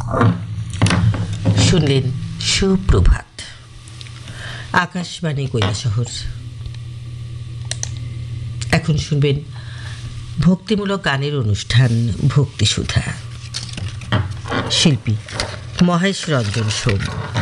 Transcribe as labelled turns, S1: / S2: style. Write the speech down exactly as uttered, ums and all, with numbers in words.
S1: শুনলেন সুপ্রভাত, আকাশবাণী কৈলাসহর। এখন শুনবেন ভক্তিমূলক গানের অনুষ্ঠান ভক্তিসুধা। শিল্পী মহেশ রঞ্জন সোম।